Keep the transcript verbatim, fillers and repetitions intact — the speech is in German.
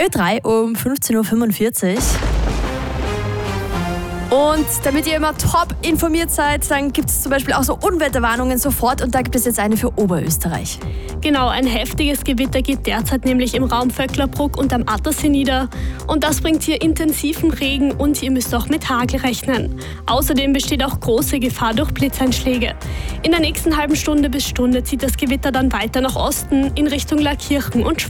Ö drei um fünfzehn Uhr fünfundvierzig. Und damit ihr immer top informiert seid, dann gibt es zum Beispiel auch so Unwetterwarnungen sofort und da gibt es jetzt eine für Oberösterreich. Genau, ein heftiges Gewitter geht derzeit nämlich im Raum Vöcklerbruck und am Attersee nieder. Und das bringt hier intensiven Regen und ihr müsst auch mit Hagel rechnen. Außerdem besteht auch große Gefahr durch Blitzeinschläge. In der nächsten halben Stunde bis Stunde zieht das Gewitter dann weiter nach Osten in Richtung Laakirchen und Schwabing.